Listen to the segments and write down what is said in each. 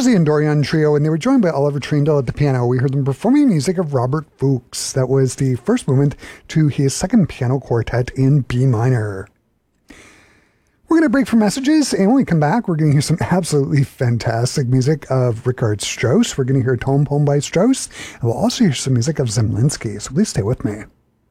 was the Andorian Trio, and they were joined by Oliver Trindle at the piano. We heard them performing music of Robert Fuchs. That was the first movement to his second piano quartet in B minor. We're going to break for messages, and when we come back, we're going to hear some absolutely fantastic music of Richard Strauss. We're going to hear a tone poem by Strauss, and we'll also hear some music of Zemlinsky, so please stay with me.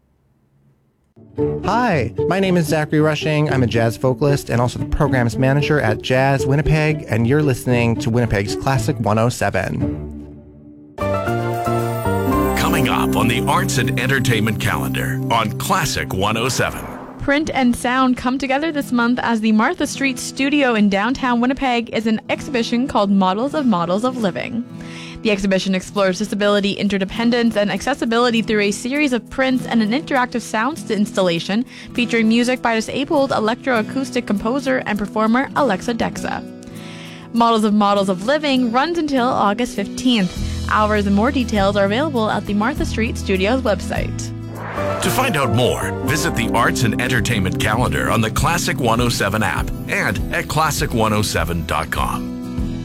Hi, my name is Zachary Rushing. I'm a jazz vocalist and also the programs manager at Jazz Winnipeg, and you're listening to Winnipeg's Classic 107. Coming up on the Arts and Entertainment calendar on Classic 107. Print and sound come together this month as the Martha Street Studio in downtown Winnipeg is an exhibition called Models of Living. The exhibition explores disability interdependence and accessibility through a series of prints and an interactive sound installation featuring music by disabled electroacoustic composer and performer Alexa Dexa. Models of Living runs until August 15th. Hours and more details are available at the Martha Street Studios website. To find out more, visit the Arts and Entertainment calendar on the Classic 107 app and at classic107.com.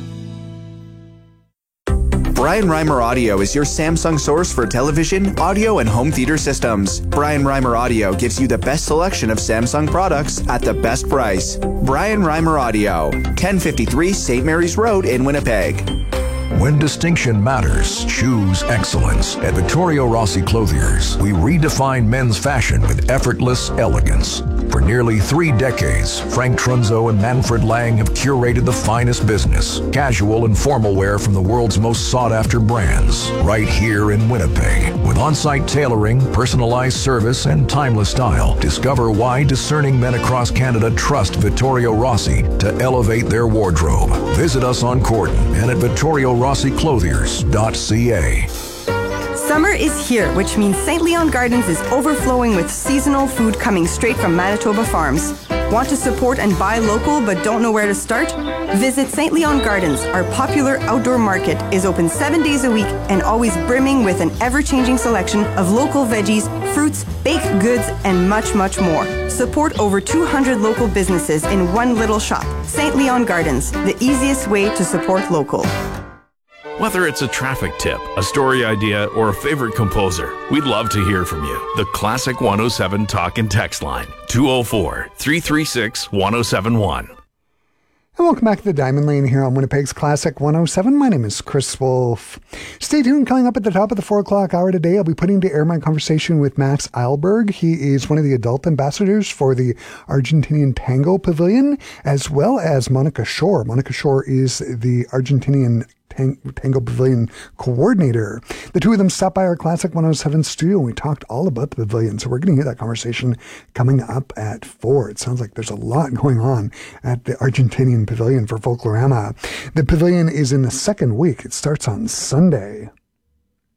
Brian Reimer Audio is your Samsung source for television, audio, and home theater systems. Brian Reimer Audio gives you the best selection of Samsung products at the best price. Brian Reimer Audio, 1053 St. Mary's Road in Winnipeg. When distinction matters, choose excellence. At Vittorio Rossi Clothiers, we redefine men's fashion with effortless elegance. For nearly 3 decades, Frank Trunzo and Manfred Lang have curated the finest business, casual and formal wear from the world's most sought-after brands, right here in Winnipeg. With on-site tailoring, personalized service, and timeless style, discover why discerning men across Canada trust Vittorio Rossi to elevate their wardrobe. Visit us on Corden and at VittorioRossiClothiers.ca. Summer is here, which means St. Leon Gardens is overflowing with seasonal food coming straight from Manitoba farms. Want to support and buy local but don't know where to start? Visit St. Leon Gardens. Our popular outdoor market is open 7 days a week and always brimming with an ever-changing selection of local veggies, fruits, baked goods, and much, much more. Support over 200 local businesses in one little shop. St. Leon Gardens, the easiest way to support local. Whether it's a traffic tip, a story idea, or a favorite composer, we'd love to hear from you. The Classic 107 Talk and Text line, 204-336-1071. And welcome back to the Diamond Lane here on Winnipeg's Classic 107. My name is Chris Wolf. Stay tuned. Coming up at the top of the 4 o'clock hour today, I'll be putting to air my conversation with Max Eilberg. He is one of the adult ambassadors for the Argentinian Tango Pavilion, as well as Monica Shore. Monica Shore is the Argentinian Tango Pavilion coordinator. The two of them stopped by our Classic 107 studio and we talked all about the pavilion. So we're going to hear that conversation coming up at 4. It sounds like there's a lot going on at the Argentinian Pavilion for Folklorama. The pavilion is in the second week. It starts on Sunday.